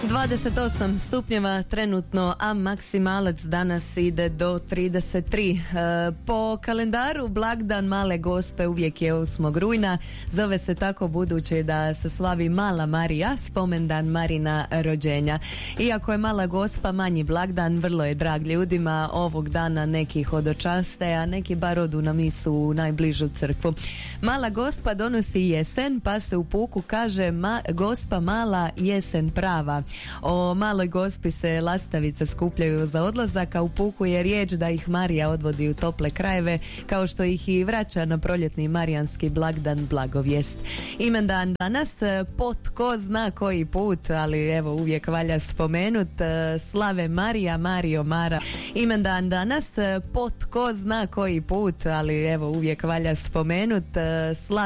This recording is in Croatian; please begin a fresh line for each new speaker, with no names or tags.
28 stupnjeva trenutno, a maksimalac danas ide do 33. Po kalendaru blagdan Male Gospe uvijek je 8. rujna. Zove se tako budući da se slavi Mala Marija, spomendan Marina rođenja. Iako je Mala Gospa manji blagdan, vrlo je drag ljudima. Ovog dana neki hodočaste, a neki bar odu na misu u najbližu crkvu. Mala Gospa donosi jesen, pa se u puku kaže Gospa mala, jesen prava. O Maloj Gospi se lastavice skupljaju za odlazak, a u puku je riječ da ih Marija odvodi u tople krajeve, kao što ih i vraća na proljetni marijanski blagdan Blagovijest. Imendan danas po tko zna koji put, ali evo uvijek valja spomenut, slave Marija, Mario, Mara. Imendan danas po tko zna koji put, ali evo uvijek valja spomenut, slave